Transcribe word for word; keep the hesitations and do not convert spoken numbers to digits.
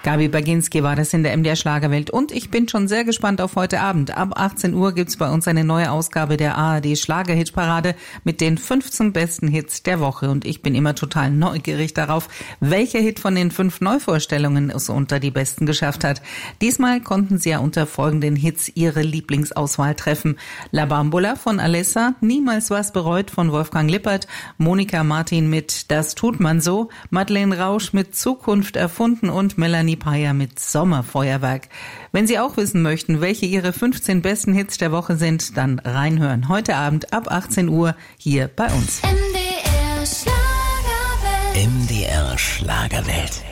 Gabi Baginski war das in der M D R Schlagerwelt und ich bin schon sehr gespannt auf heute Abend. Ab achtzehn Uhr gibt's bei uns eine neue Ausgabe der A R D Schlager-Hitparade mit den fünfzehn besten Hits der Woche und ich bin immer total neugierig darauf, welcher Hit von den fünf Neuvorstellungen es unter die besten geschafft hat. Diesmal konnten Sie ja unter folgenden Hits Ihre Lieblingsauswahl treffen. La Bambola von Alessa, Niemals was bereut von Wolfgang Lippert, Monika Martin mit Das tut man so, Madeleine Rausch mit Zukunft erfunden und Melanie Payer mit Sommerfeuerwerk. Wenn Sie auch wissen möchten, welche Ihre fünfzehn besten Hits der Woche sind, dann reinhören. Heute Abend ab achtzehn Uhr hier bei uns. M D R Schlagerwelt. M D R Schlagerwelt.